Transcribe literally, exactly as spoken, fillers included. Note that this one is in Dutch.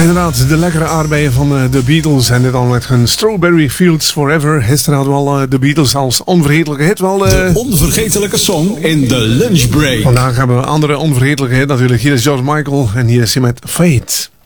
Inderdaad, de lekkere aardbeien van uh, de Beatles. En dit al met hun Strawberry Fields Forever. Gisteren hadden we al uh, de Beatles als onvergetelijke hit. Wel, uh... de onvergetelijke song in de lunchbreak. Vandaag hebben we een andere onvergetelijke hit natuurlijk. Hier is George Michael en hier is hij met Fate.